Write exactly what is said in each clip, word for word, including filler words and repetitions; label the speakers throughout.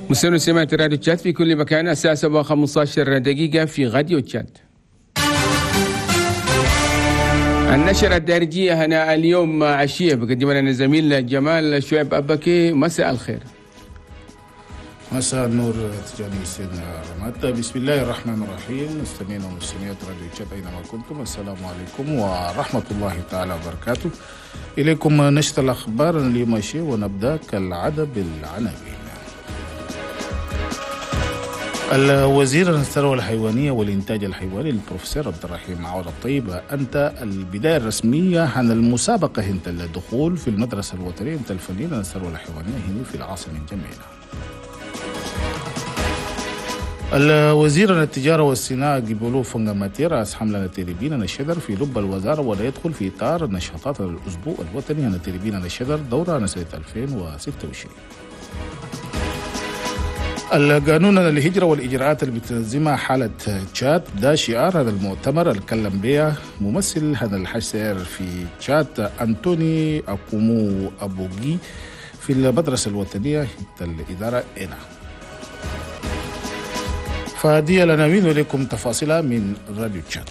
Speaker 1: مستمعين سمعت راديو تشات في كل مكان الساعة سبعة وخمسة عشر دقيقة في راديو تشات. النشرة الدارجية هنا اليوم عشية بقدم لنا زميل جمال شعيب أبكي. مساء الخير.
Speaker 2: مساء النور تجاني سيدنا رمات. بسم الله الرحمن الرحيم. مستمعين ومستمعات راديو تشات أينما كنتم، السلام عليكم ورحمة الله تعالى وبركاته. إليكم نشرة الأخبار اليوم عشية، ونبدأ كالعادة بالعناوين. الوزير الثروة الحيوانية والإنتاج الحيواني البروفيسور عبد الرحيم عوض الطيب أنت البداية الرسمية عن المسابقة هنت الدخول في المدرسة الوطنية هنت الفنية الثروة الحيوانية هنا في العاصمة الجميلة. الوزير التجارة والصناعة جيبولو فنغماتي رأس حملة نتيربين الشجر في لب الوزارة، ولا يدخل في إطار نشاطات الأسبوع الوطني نتيربين الشجر دورة سنة ألفين وستة وعشرين. القانون الهجرة والإجراءات اللي بتنظمها حالة تشاد ده شعار هذا المؤتمر اللي تكلم بها ممثل هذا الحسير في تشاد أنتوني أكومو أبوغي في المدرسة الوطنية الإدارة إنا. فهذه العناوين ولكم تفاصيلها من راديو تشاد.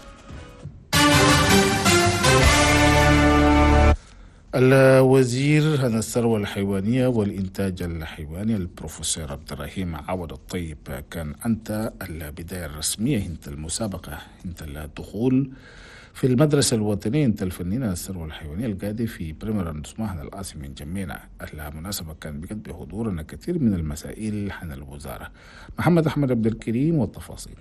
Speaker 2: الوزير عن الثروة الحيوانية والإنتاج الحيواني البروفيسور عبد الرحيم عوض الطيب كان أنت البداية الرسمية انت المسابقة انت الدخول في المدرسة الوطنية انت الفنية الثروة الحيوانية القاعدة في بريمير نسمعها العاصمة من جمينا. المناسبة كان بقد بحضورنا كثير من المسائل عن الوزارة. محمد أحمد عبد الكريم والتفاصيل.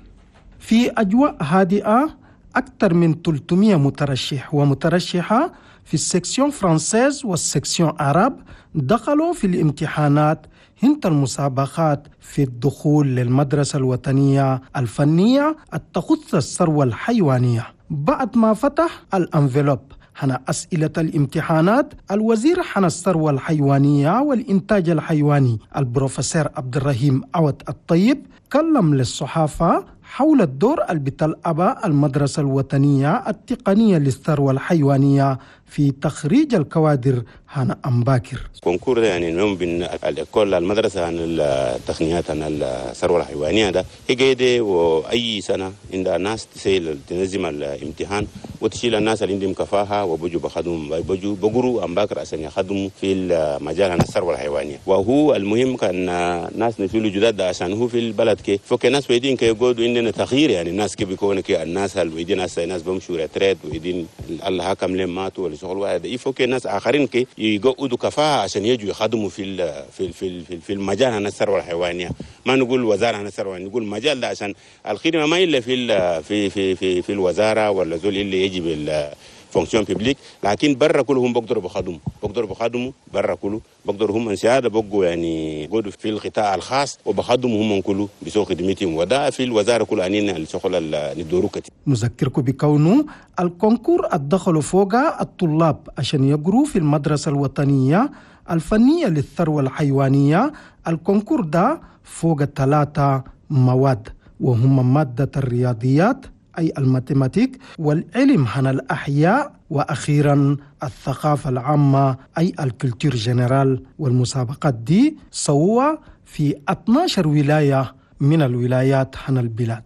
Speaker 3: في أجواء هادئة أكثر من ثلاثمئة مترشح ومترشحة في السكسيون فرانسيز والسكسيون عرب دخلوا في الامتحانات هنت المسابقات في الدخول للمدرسة الوطنية الفنية التخص الثروة الحيوانية. بعد ما فتح الأنفلوب هنا أسئلة الامتحانات، الوزير حنا الثروة الحيوانية والإنتاج الحيواني البروفيسور عبد الرحيم عوض الطيب كلم للصحافة حول الدور اللي بتلعبها المدرسة الوطنية التقنية للثروة الحيوانية في تخريج الكوادر هنا أمباكر.
Speaker 4: كونكور يعني نوم بين الكل المدرسة عن التقنيات عن الثروة الحيوانية ده هي جيدة، وأي سنة عند الناس تسيل تنظم الامتحان وتشيل الناس اللي عندهم كفاءة وبجوا بخدموا بجوا بجروا أمباكر عشان يخدموا في المجال عن الثروة الحيوانية. وهو المهم كان ناس نفيلوا جداد عشان هو في البلد كي فوق ناس ويدين كي يقعدوا عندنا تغيير، يعني الناس كي بيكون كي الناس اللي ويدين ناس ناس بمشوا ريتريت ويدين الله كم لين ماتوا ولا شغل واحد يفوق ناس آخرين كي يقعدوا كفاءة عشان يجوا يخدموا في في في في المجال عن الثروة الحيوانية. ما نقول وزارة عن الثروة، نقول مجال ده عشان الخدمة ما إلا في في في في في الوزارة ولا زول اللي يجي بالفونكسيون بيبليك، لكن برا كلهم بقدروا بخدموا بقدروا بخدموا برا كله بقدروا هم انسيادة بقوا يعني يقعدوا في القطاع الخاص وبخدموا هم كله بسوق خدمتهم، وده في الوزارة كل أنين الشغل اللي ندوروا كتير.
Speaker 3: نذكركم بكونه الكونكور الدخلوا فوق الطلاب عشان يقروا في المدرسة الوطنية الفنية للثروة الحيوانية. الكونكور ده فوق ثلاثة مواد، وهم مادة الرياضيات أي الماتيماتيك، والعلم عن الأحياء، وأخيرا الثقافة العامة أي الكولتور جنرال. والمسابقات دي سووا في اثنتا عشرة ولاية من الولايات عن البلاد.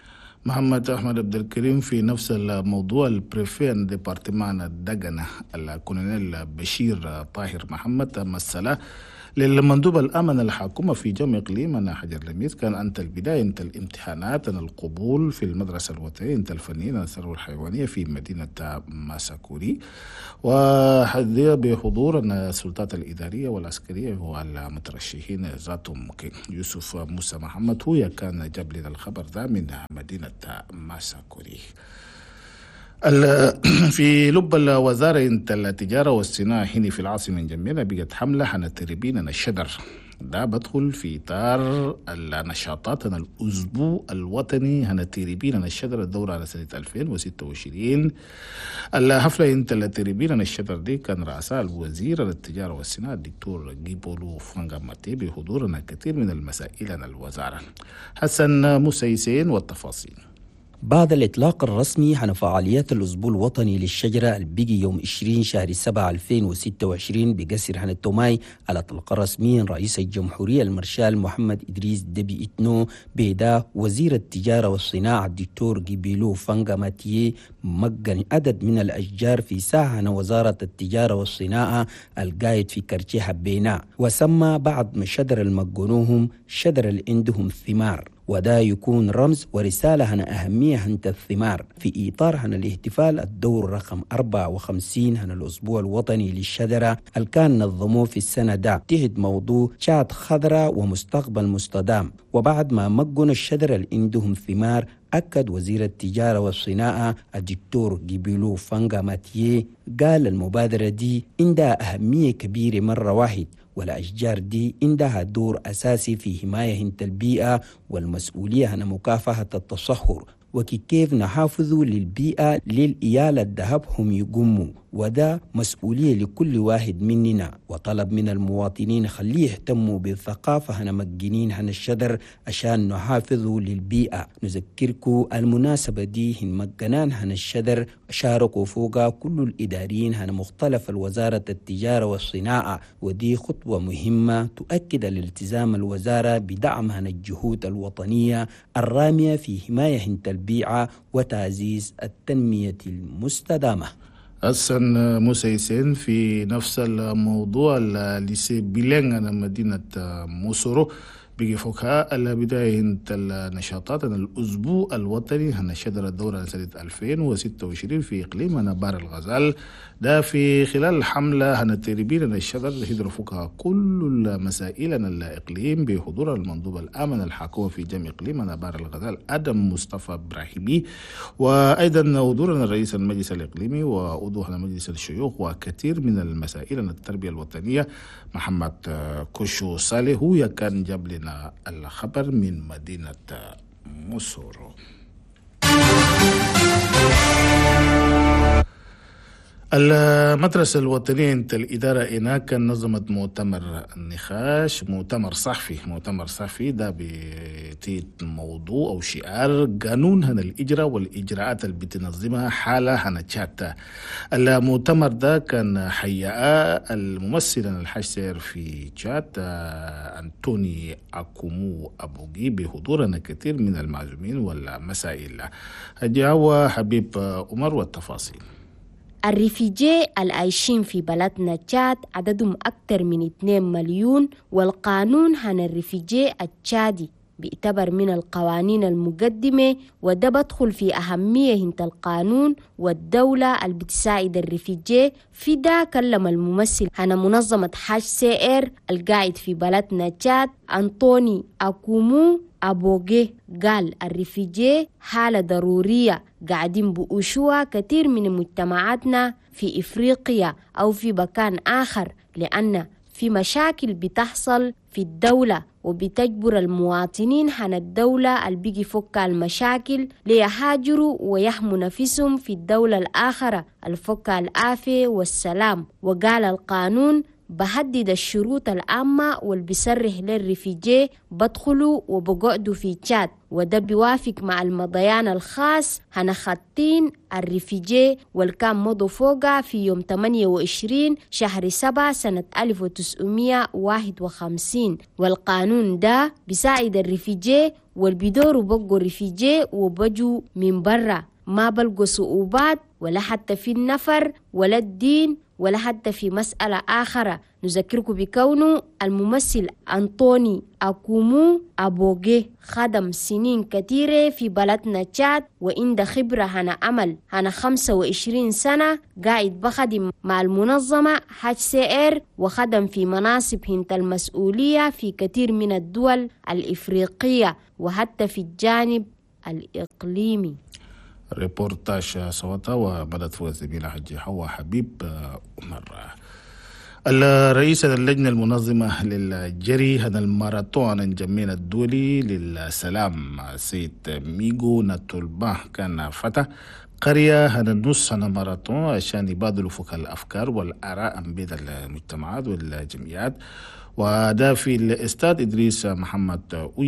Speaker 2: محمد أحمد عبد الكريم. في نفس الموضوع البريفين ديبارتمان الدقنة الكولونيل بشير طاهر محمد مثله للمندوب الأمن الحاكمة في جميع إقليم أنا حجر لميس كان أنت البداية أنت الامتحانات أنا القبول في المدرسة الوطنية أنت الفنية الثروة الحيوانية في مدينة ماساكوري، وهذه بحضور السلطات الإدارية والعسكرية والمترشحين ذاتهم. يوسف موسى محمد هو كان جاب لنا الخبر ذا من مدينة ماساكوري. في لب الوزارة التجارة والصناعة هنا في العاصمة الجميلة بقت حملة عن تربين الشجر. ده بدخل في إطار النشاطات الأسبوع الوطني عن تربين الشجر الدورة على سنة ألفين وستة وعشرين. الحفلة انت تربين الشجر دي كان رأسها الوزير التجارة والصناعة الدكتور جيبولو فنغماتي بحضورنا كثير من المسائل عن الوزارة. حسن مسيسين والتفاصيل.
Speaker 5: بعد الإطلاق الرسمي عن فعاليات الأسبوع الوطني للشجرة البيجي يوم عشرين شهر سبعة ألفين وستة وعشرين بقصر هنا التوماي، على طلق رسميا رئيس الجمهورية المارشال محمد إدريس دبي إتنو بيدا وزير التجارة والصناعة الدكتور جيبيلو فانغا ماتيه مجن عدد من الأشجار في ساحة وزارة التجارة والصناعة القايد في كرتي حبينا، وسمى بعض شجر المجنوهم شجر اللي عندهم ثمار، وده يكون رمز ورسالة عن أهمية عن الثمار في إطار عن الاحتفال الدور رقم أربعة وخمسين عن الأسبوع الوطني للشجرة اللي كان نظموه في السنة ده تحت موضوع شات خضراء ومستقبل مستدام. وبعد ما مجن الشجرة اللي عندهم ثمار، أكد وزير التجارة والصناعة الدكتور جيبيلو فانغا ماتيه قال المبادرة دي عندها أهمية كبيرة مرة واحد، والأشجار دي عندها دور أساسي في حماية البيئة والمسؤولية عن مكافحة التصحر، وكيف نحافظوا للبيئة للإيالة الذهبهم يقوموا، وده مسؤولية لكل واحد مننا. وطلب من المواطنين خليه يهتموا بالثقافة هنا مجنين عن الشجر عشان نحافظوا للبيئة. نذكركم المناسبة دي هن مجنان عن الشجر شاركوا فوقها كل الإداريين عن مختلف الوزارة التجارة والصناعة، ودي خطوة مهمة تؤكد الالتزام الوزارة بدعم عن الجهود الوطنية الرامية في حماية البيئة وتعزيز التنمية المستدامة.
Speaker 2: حسن موسيسين في نفس الموضوع ليسي بيلين مدينة موسورو بيجي فوقها البداية النشاطات الأسبوع الوطني هنشدر الدورة سنة ألفين وستة وعشرين في إقليم نبار الغزال. ده في خلال الحملة هنتربين الشدر هيدرو فوقها كل المسائل الإقليم بحضور المندوب الآمن الحكومة في جميع إقليم نبار الغزال آدم مصطفى إبراهيمي، وأيضا حضورنا الرئيس المجلس الإقليمي وعضونا مجلس الشيوخ وكثير من المسائل التربية الوطنية محمد كوشو صالح. هو كان جاب لنا الخبر من مدينة موسورو. المدرسة الوطنية الإدارة هناك نظمت مؤتمر نقاش مؤتمر صحفي مؤتمر صحفي ده بتيت موضوع أو شعار قانون هن الإجراء والإجراءات اللي بتنظمها حالة هن تشاتا. المؤتمر ده كان حياء الممثل الحشر في تشات أنتوني أكومو أبوغي بحضورنا كثير من المعزومين والمسائل. هجاوة حبيب عمر والتفاصيل.
Speaker 6: الريفيجي العايشين في بلدنا تشاد عددهم أكثر من اثنين مليون، والقانون عن الريفيجي التشادي بيعتبر من القوانين المقدمة، وده بدخل في أهمية هنت القانون والدولة اللي بتساعد الريفيجي. في ده كلم الممثل عن منظمة حاج سائر القاعد في بلدنا تشاد أنطوني أكومو أبوغي، قال الريفيجي حالة ضرورية قاعدين بقوشوها كثير من مجتمعاتنا في إفريقيا أو في مكان آخر، لأن في مشاكل بتحصل في الدولة وبتجبر المواطنين عن الدولة اللي بيجي فك المشاكل ليهاجروا ويحموا نفسهم في الدولة الآخرة الفك العافية والسلام. وقال القانون بحدد الشروط العامة والبيسرح للريفيجي بدخلوا وبقعدوا في تشاد، وده بيوافق مع المضيان الخاص عن خطين الريفيجي والكان مضوا فوقها في يوم ثمانية وعشرين شهر سبعة سنة ألف وتسعمية وواحد وخمسين. والقانون ده بيساعد الريفيجي والبيدوروا بقوا ريفيجي وبجوا من برا، ما بلقوا صعوبات ولا حتى في النفر ولا الدين ولا حتى في مسألة آخرة. نذكركم بكونه الممثل أنطوني أكومو أبوغي خدم سنين كثيرة في بلدنا تشاد، وعنده خبرة عن عمل عن خمسة وعشرين سنة قاعد بخدم مع المنظمة حاج سائر، وخدم في مناصب هنت المسؤولية في كثير من الدول الإفريقية وحتى في الجانب الإقليمي.
Speaker 2: ريبورتاج صوتا وبدت فوق الزميلة حجي حوا حبيب عمر. الرئيس اللجنة المنظمة للجري هذا الماراثون الجميل الدولي للسلام سيد ميغو ناتولبا كان فتح قرية هذا النص هذا ماراثون عشان يبادلوا فوق الأفكار والآراء بين المجتمعات والجمعيات، وده في الاستاد إدريس محمد